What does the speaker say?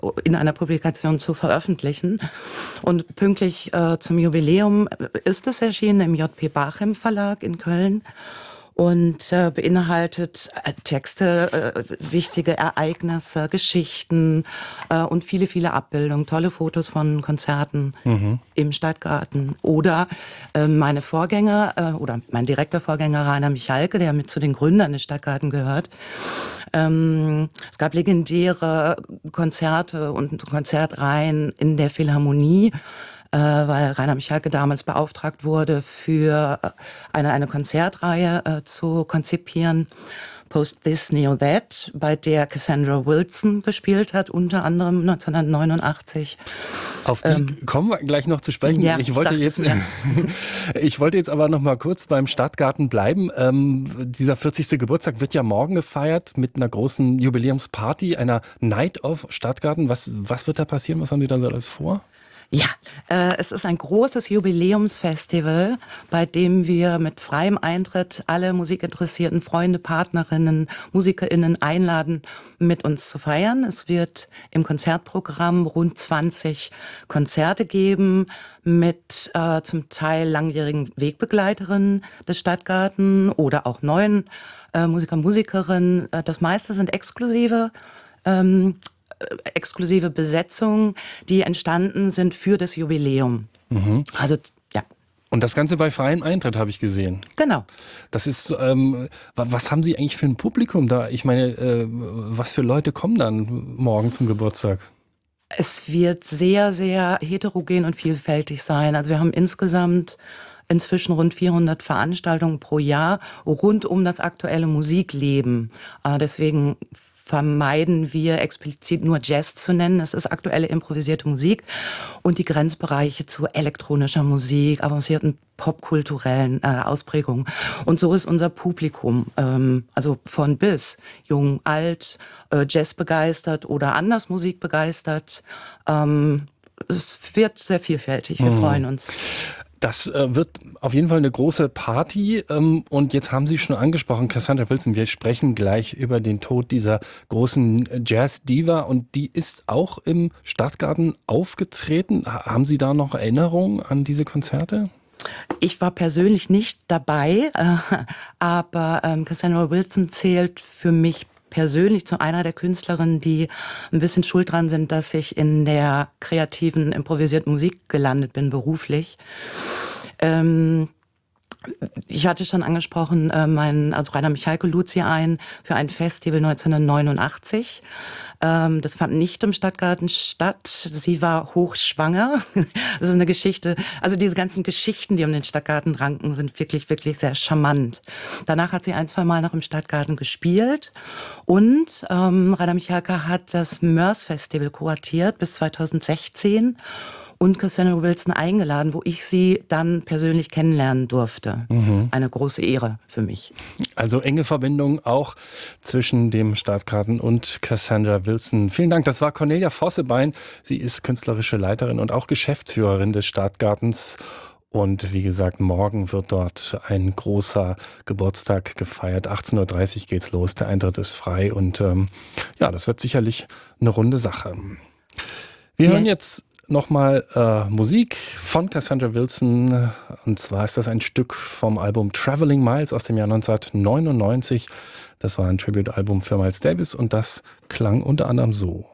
in einer Publikation zu veröffentlichen. Und pünktlich zum Jubiläum ist es erschienen im J.P. Bachem Verlag in Köln. Und beinhaltet Texte, wichtige Ereignisse, Geschichten und viele, viele Abbildungen, tolle Fotos von Konzerten im Stadtgarten. Oder meine Vorgänger oder mein direkter Vorgänger Rainer Michalke, der mit zu den Gründern des Stadtgarten gehört. Es gab legendäre Konzerte und Konzertreihen in der Philharmonie, weil Rainer Michalke damals beauftragt wurde, für eine Konzertreihe zu konzipieren, Post This, Neo That, bei der Cassandra Wilson gespielt hat, unter anderem 1989. Auf die kommen wir gleich noch zu sprechen. Ja, ich wollte jetzt aber noch mal kurz beim Stadtgarten bleiben. Dieser 40. Geburtstag wird ja morgen gefeiert mit einer großen Jubiläumsparty, einer Night of Stadtgarten. Was wird da passieren? Was haben die da so alles vor? Ja, es ist ein großes Jubiläumsfestival, bei dem wir mit freiem Eintritt alle musikinteressierten Freunde, Partnerinnen, MusikerInnen einladen, mit uns zu feiern. Es wird im Konzertprogramm rund 20 Konzerte geben mit zum Teil langjährigen Wegbegleiterinnen des Stadtgarten oder auch neuen Musikerinnen. Das meiste sind exklusive Besetzungen, die entstanden sind für das Jubiläum. Also, ja. Und das Ganze bei freiem Eintritt, habe ich gesehen. Genau. Das ist, was haben Sie eigentlich für ein Publikum da? Ich meine, was für Leute kommen dann morgen zum Geburtstag? Es wird sehr, sehr heterogen und vielfältig sein. Also wir haben insgesamt inzwischen rund 400 Veranstaltungen pro Jahr rund um das aktuelle Musikleben. Deswegen vermeiden wir explizit nur Jazz zu nennen. Es ist aktuelle improvisierte Musik und die Grenzbereiche zu elektronischer Musik, avancierten popkulturellen Ausprägungen. Und so ist unser Publikum, also von bis, jung, alt, Jazz begeistert oder anders Musik begeistert. Es wird sehr vielfältig, wir freuen uns. Das wird auf jeden Fall eine große Party. Und jetzt haben Sie schon angesprochen, Cassandra Wilson, wir sprechen gleich über den Tod dieser großen Jazz-Diva. Und die ist auch im Stadtgarten aufgetreten. Haben Sie da noch Erinnerungen an diese Konzerte? Ich war persönlich nicht dabei, aber Cassandra Wilson zählt für mich persönlich zu einer der Künstlerinnen, die ein bisschen schuld dran sind, dass ich in der kreativen, improvisierten Musik gelandet bin, beruflich. Ich hatte schon angesprochen, Rainer Michalke lud sie ein für ein Festival 1989. Das fand nicht im Stadtgarten statt. Sie war hochschwanger. Das ist eine Geschichte. Also diese ganzen Geschichten, die um den Stadtgarten ranken, sind wirklich, wirklich sehr charmant. Danach hat sie 1-2 Mal noch im Stadtgarten gespielt. Und Rainer Michalke hat das Mörs Festival kuratiert bis 2016. Und Cassandra Wilson eingeladen, wo ich sie dann persönlich kennenlernen durfte. Eine große Ehre für mich. Also enge Verbindung auch zwischen dem Stadtgarten und Cassandra Wilson. Vielen Dank, das war Cornelia Vossebein. Sie ist künstlerische Leiterin und auch Geschäftsführerin des Stadtgartens. Und wie gesagt, morgen wird dort ein großer Geburtstag gefeiert. 18:30 Uhr geht's los, der Eintritt ist frei. Und das wird sicherlich eine runde Sache. Wir hören jetzt nochmal Musik von Cassandra Wilson, und zwar ist das ein Stück vom Album Traveling Miles aus dem Jahr 1999. Das war ein Tribute-Album für Miles Davis und das klang unter anderem so.